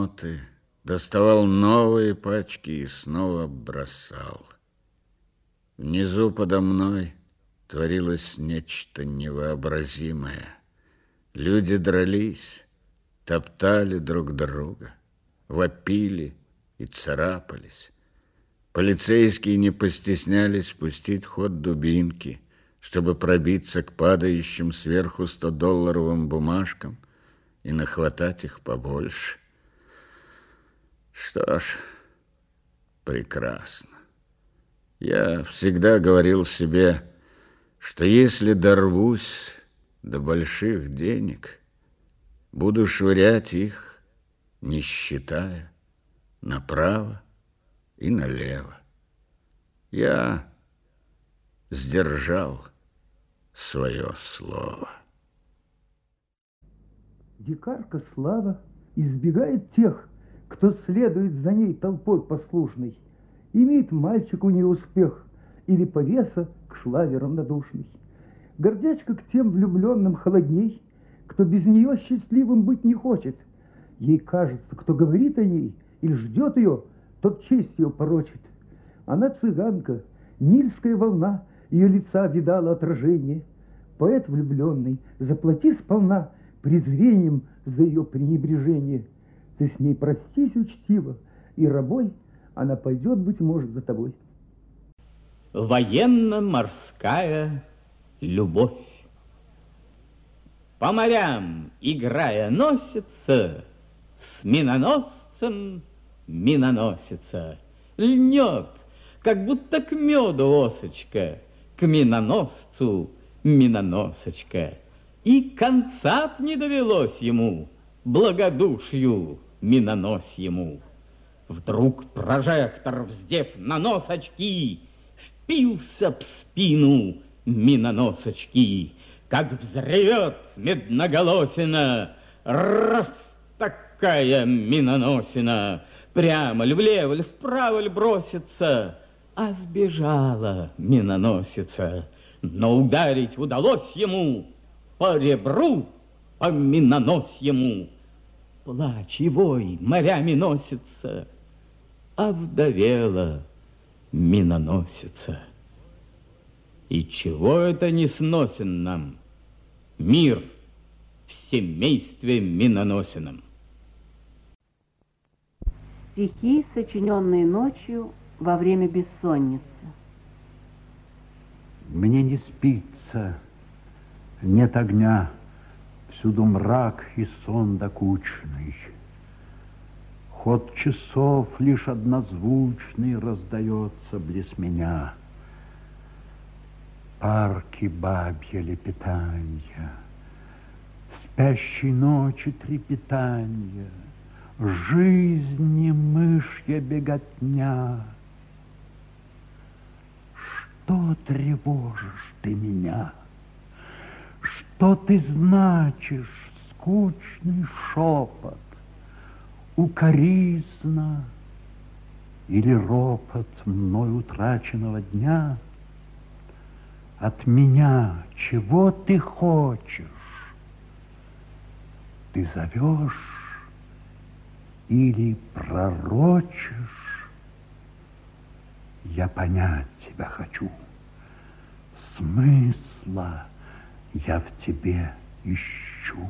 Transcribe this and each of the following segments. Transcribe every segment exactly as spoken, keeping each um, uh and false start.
банкноты, доставал новые пачки и снова бросал. Внизу подо мной творилось нечто невообразимое. Люди дрались, топтали друг друга, вопили и царапались. Полицейские не постеснялись пустить в ход дубинки, чтобы пробиться к падающим сверху стодолларовым бумажкам и нахватать их побольше. Что ж, прекрасно. Я всегда говорил себе, что если дорвусь до больших денег, буду швырять их, не считая, направо и налево. Я сдержал свое слово. Дикарка Слава избегает тех, кто следует за ней толпой послушной. Имеет мальчик у нее успех или повеса к славе равнодушный. Гордячка к тем влюбленным холодней, кто без нее счастливым быть не хочет. Ей кажется, кто говорит о ней или ждет ее, тот честь ее порочит. Она цыганка, нильская волна ее лица видала отражение. Поэт влюбленный, заплати сполна презрением за ее пренебрежение. Ты с ней простись учтиво, и рабой она пойдет, быть может, за тобой. Военно-морская любовь. По морям, играя, носится, с миноносцем миноносица. Льнет, как будто к меду осочка, к миноносцу миноносочка. И конца б не довелось ему, благодушию миноносьему. Вдруг прожектор, вздев на нос очки, впился в спину миноносочки. Как взревет медноголосина, раз такая миноносина, прямо ли влево, ли вправо ли бросится, а сбежала миноносица. Но ударить удалось ему по ребру, по миноносьему. Плач и вой морями носится, а вдовела миноносица. И чего это не сносен нам мир в семействе миноносином? Стихи, сочиненные ночью во время бессонницы. Мне не спится, нет огня, всюду мрак и сон докучный. Ход часов лишь однозвучный раздается близ меня. Парки бабье лепетанье, в спящей ночи трепетанье, жизни мышья беготня. Что тревожишь ты меня? Что ты значишь, скучный шепот, укоризна или ропот мной утраченного дня? От меня чего ты хочешь? Ты зовешь или пророчишь? Я понять тебя хочу. Смысла я в тебе ищу.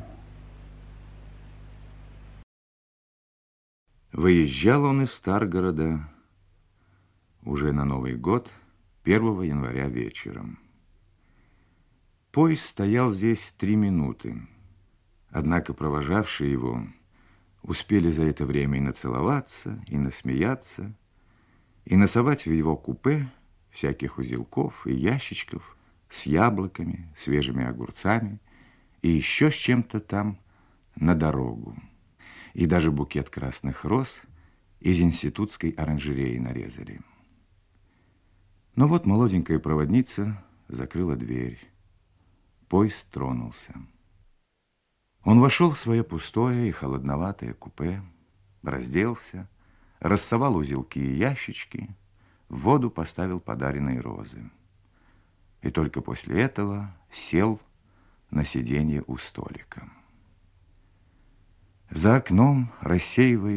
Выезжал он из Старгорода уже на Новый год, первого января вечером. Поезд стоял здесь три минуты, однако провожавшие его успели за это время и нацеловаться, и насмеяться, и насовать в его купе всяких узелков и ящичков с яблоками, свежими огурцами и еще с чем-то там на дорогу. И даже букет красных роз из институтской оранжереи нарезали. Но вот молоденькая проводница закрыла дверь. Поезд тронулся. Он вошел в свое пустое и холодноватое купе, разделся, рассовал узелки и ящички, в воду поставил подаренные розы. И только после этого сел на сиденье у столика. За окном, рассеивая